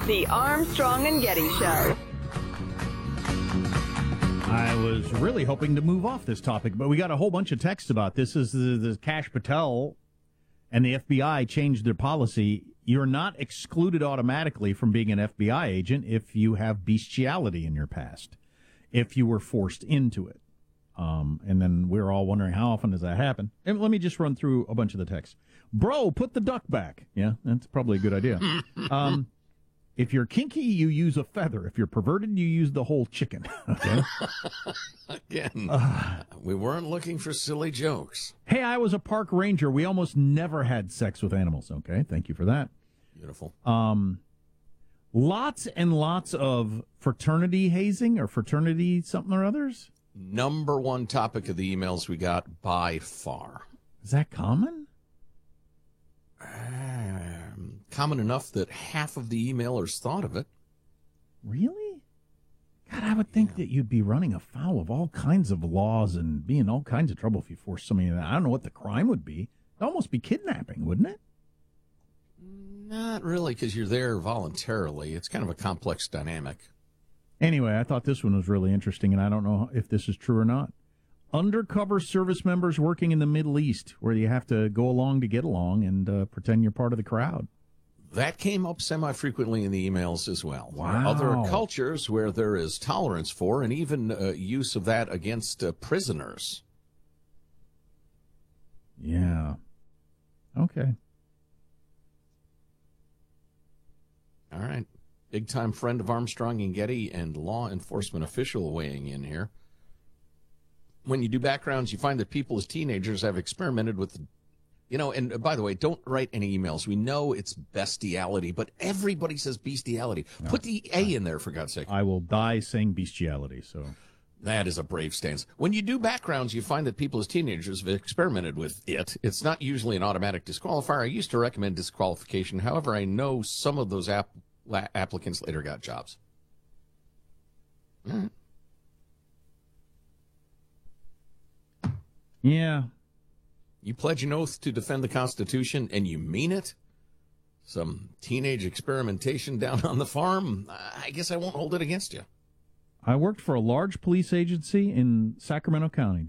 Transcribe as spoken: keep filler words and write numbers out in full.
The Armstrong and Getty Show. I was really hoping to move off this topic, but we got a whole bunch of texts about this. This is the, the Kash Patel and the F B I changed their policy. You're not excluded automatically from being an F B I agent if you have bestiality in your past, if you were forced into it. Um, and then we're all wondering, how often does that happen? And let me just run through a bunch of the texts. Bro, put the duck back. Yeah, that's probably a good idea. Um, if you're kinky, you use a feather. If you're perverted, you use the whole chicken. Okay. Again, we weren't looking for silly jokes. Hey, I was a park ranger. We almost never had sex with animals. Okay, thank you for that. Beautiful. Um, lots and lots of fraternity hazing or fraternity something or others. Number one topic of the emails we got by far. Is that common? Um, common enough that half of the emailers thought of it. Really? God, I would think yeah. that you'd be running afoul of all kinds of laws and be in all kinds of trouble if you forced somebody into that. I don't know what the crime would be. It'd almost be kidnapping, wouldn't it? Not really, because you're there voluntarily. It's kind of a complex dynamic. Anyway, I thought this one was really interesting, and I don't know if this is true or not. Undercover service members working in the Middle East, where you have to go along to get along and uh, pretend you're part of the crowd. That came up semi-frequently in the emails as well. Wow. Other cultures where there is tolerance for and even uh, use of that against uh, prisoners. Yeah. Okay. All right. Big-time friend of Armstrong and Getty and law enforcement official weighing in here. When you do backgrounds, you find that people as teenagers have experimented with, you know, and by the way, don't write any emails. We know it's bestiality, but everybody says bestiality. No, Put the A in there, for God's sake. I will die saying bestiality, so. That is a brave stance. When you do backgrounds, you find that people as teenagers have experimented with it. It's not usually an automatic disqualifier. I used to recommend disqualification. However, I know some of those app- applicants later got jobs. All right. Yeah. You pledge an oath to defend the Constitution, and you mean it? Some teenage experimentation down on the farm? I guess I won't hold it against you. I worked for a large police agency in Sacramento County.